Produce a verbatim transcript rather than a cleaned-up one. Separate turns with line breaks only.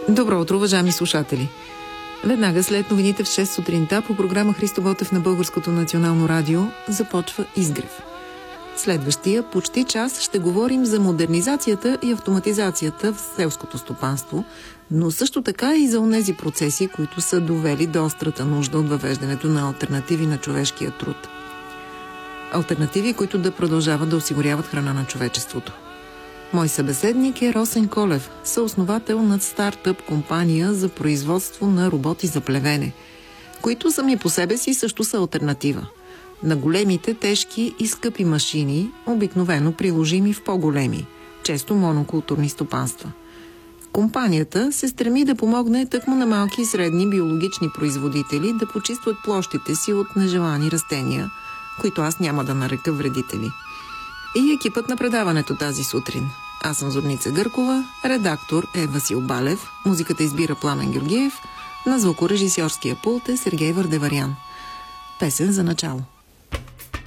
Добро утро, уважаеми слушатели! Веднага след новините в шест сутринта по програма Христо Ботев на Българското национално радио започва изгрев. Следващия почти час ще говорим за модернизацията и автоматизацията в селското стопанство, но също така и за онези процеси, които са довели до острата нужда от въвеждането на алтернативи на човешкия труд. Алтернативи, които да продължават да осигуряват храна на човечеството. Мой събеседник е Росен Колев, съосновател на стартъп компания за производство на роботи за плевене, които сами по себе си също са алтернатива на големите, тежки и скъпи машини, обикновено приложими в по-големи, често монокултурни стопанства. Компанията се стреми да помогне тъкмо на малки и средни биологични производители да почистват площите си от нежелани растения, които аз няма да нарека вредители. И екипът на предаването тази сутрин. Аз съм Зорница Гъркова, редактор е Васил Балев, музиката избира Пламен Георгиев, на звукорежисьорския пулт е Сергей Върдеварян. Песен за начало.